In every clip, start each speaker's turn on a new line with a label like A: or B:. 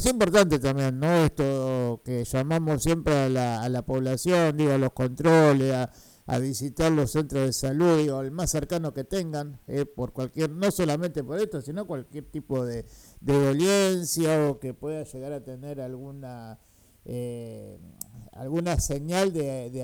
A: Es importante también, ¿no? Esto que llamamos siempre a la población, digo, a los controles, a visitar los centros de salud, digo, el más cercano que tengan, por cualquier, no solamente por esto, sino cualquier tipo de dolencia o que pueda llegar a tener eh, alguna señal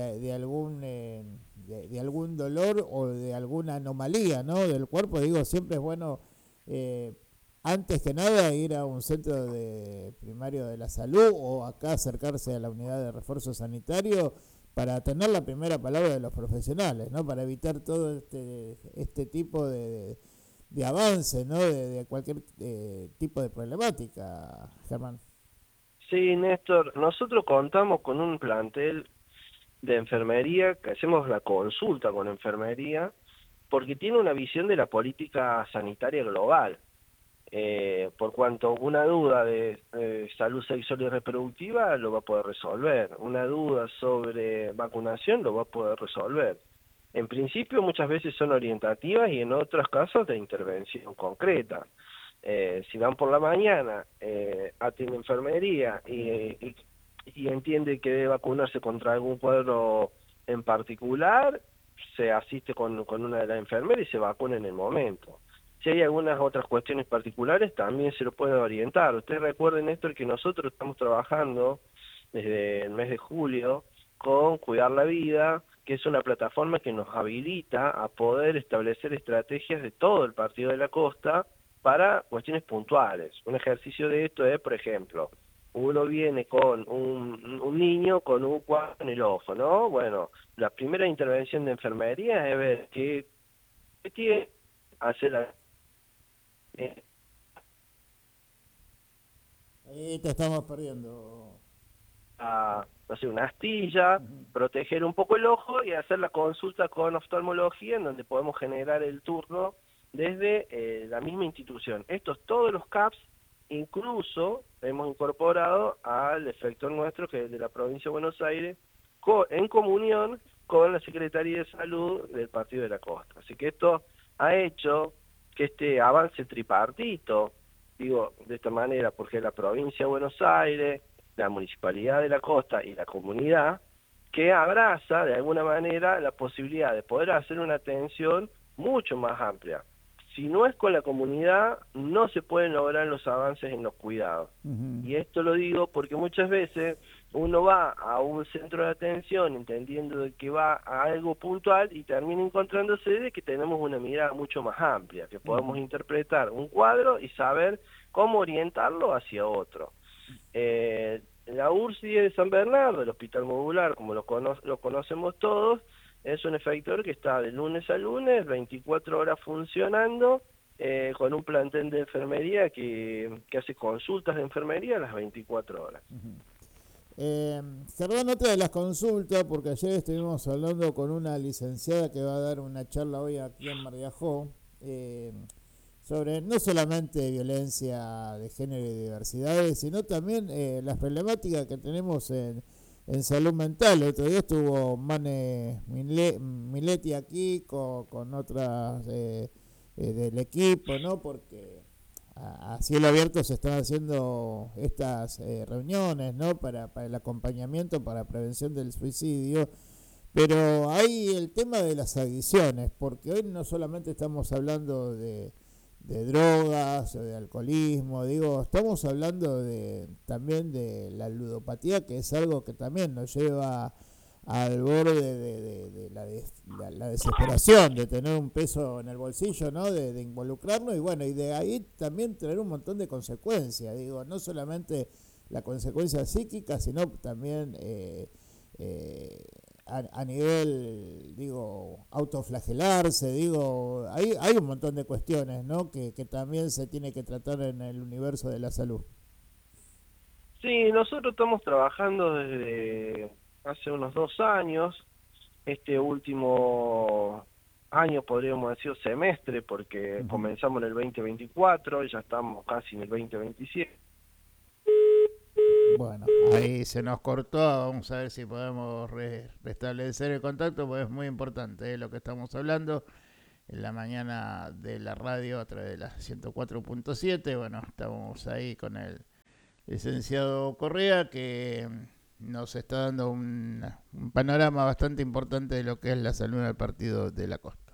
A: de algún dolor o de alguna anomalía, ¿no? Del cuerpo, digo, siempre es bueno eh, antes que nada ir a un centro de primario de la salud o acá acercarse a la unidad de refuerzo sanitario para tener la primera palabra de los profesionales, ¿no? Para evitar todo este tipo de avance, ¿no? De cualquier tipo de problemática, Germán.
B: Sí, Néstor, nosotros contamos con un plantel de enfermería que hacemos la consulta con enfermería porque tiene una visión de la política sanitaria global. Por cuanto una duda de salud sexual y reproductiva lo va a poder resolver, una duda sobre vacunación lo va a poder resolver. En principio muchas veces son orientativas y en otros casos de intervención concreta. Si van por la mañana, atiende enfermería y entiende que debe vacunarse contra algún cuadro en particular, se asiste con una de las enfermeras y se vacuna en el momento. Si hay algunas otras cuestiones particulares, también se lo puede orientar. Ustedes recuerden, Néstor, que nosotros estamos trabajando desde el mes de julio con Cuidar la Vida, que es una plataforma que nos habilita a poder establecer estrategias de todo el partido de la costa para cuestiones puntuales. Un ejercicio de esto es, por ejemplo, uno viene con un niño con un cuadro en el ojo, ¿no? Bueno, la primera intervención de enfermería es ver qué tiene, hacer la eh,
A: Ahí te estamos perdiendo.
B: no sé, una astilla,
A: Uh-huh.
B: proteger un poco el ojo y hacer la consulta con oftalmología en donde podemos generar el turno desde la misma institución. Estos todos los CAPS, incluso hemos incorporado al efector nuestro, que es de la provincia de Buenos Aires, en comunión con la Secretaría de Salud del Partido de la Costa. Así que esto ha hecho que este avance tripartito, digo de esta manera, porque la provincia de Buenos Aires, la municipalidad de la costa y la comunidad, que abraza de alguna manera la posibilidad de poder hacer una atención mucho más amplia. Si no es con la comunidad, no se pueden lograr los avances en los cuidados.
A: Uh-huh.
B: Y esto lo digo porque muchas veces uno va a un centro de atención entendiendo de que va a algo puntual y termina encontrándose de que tenemos una mirada mucho más amplia, que podemos
A: Uh-huh.
B: interpretar un cuadro y saber cómo orientarlo hacia otro. La URSI de San Bernardo, el Hospital Modular, como lo conocemos todos, es un efector que está de lunes a lunes, 24 horas funcionando, con un plantel de enfermería que hace consultas de enfermería a las 24 horas.
A: Uh-huh. Germán, otra de las consultas, porque ayer estuvimos hablando con una licenciada que va a dar una charla hoy aquí en Mar de Ajó, sobre no solamente violencia de género y diversidades, sino también las problemáticas que tenemos en salud mental. El otro día estuvo Mane Miletti aquí con otras del equipo, ¿no? Porque a cielo abierto se están haciendo estas reuniones, ¿no? Para el acompañamiento, para prevención del suicidio. Pero hay el tema de las adicciones, porque hoy no solamente estamos hablando de drogas o de alcoholismo, digo, estamos hablando también de la ludopatía, que es algo que también nos lleva al borde la desesperación, de tener un peso en el bolsillo, ¿no? De involucrarnos y bueno, y de ahí también traer un montón de consecuencias, digo, no solamente la consecuencia psíquica, sino también eh, a nivel, digo, autoflagelarse, digo, hay un montón de cuestiones, ¿no? Que también se tiene que tratar en el universo de la salud.
B: Sí, nosotros estamos trabajando desde hace unos 2 años. Este último año podríamos decir semestre, porque
A: Uh-huh.
B: comenzamos en el 2024 y ya estamos casi en el 2027.
A: Bueno, ahí se nos cortó, vamos a ver si podemos restablecer el contacto, porque es muy importante lo que estamos hablando en la mañana de la radio a través de la 104.7. Bueno, estamos ahí con licenciado Correa, que nos está dando un panorama bastante importante de lo que es la salud del partido de la Costa.